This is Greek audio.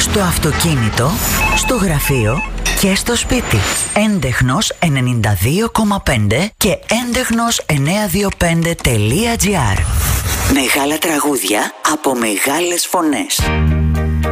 στο αυτοκίνητο, στο γραφείο και στο σπίτι. Έντεχνος 92,5 και έντεχνος 925.gr. Μεγάλα τραγούδια από μεγάλες φωνές.